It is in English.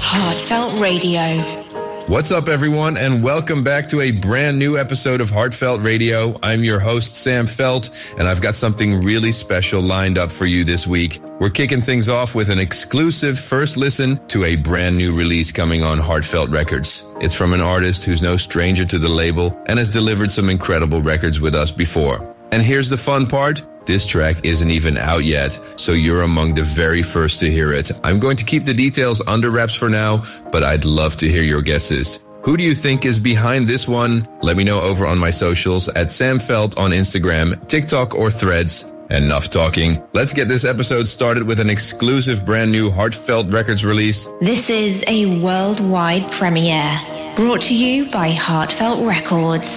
Heartfelt Radio. What's up, everyone, and welcome back to a brand new episode of Heartfelt Radio. I'm your host, Sam Felt, and I've got something really special lined up for you this week. We're kicking things off with an exclusive first listen to a brand new release coming on Heartfelt Records. It's from an artist who's no stranger to the label and has delivered some incredible records with us before. And here's the fun part. This track isn't even out yet, so you're among the very first to hear it. I'm going to keep the details under wraps for now, but I'd love to hear your guesses. Who do you think is behind this one? Let me know over on my socials at Sam Felt on Instagram, TikTok, or Threads. Enough talking. Let's get this episode started with an exclusive brand new Heartfelt Records release. This is a worldwide premiere, brought to you by Heartfelt Records.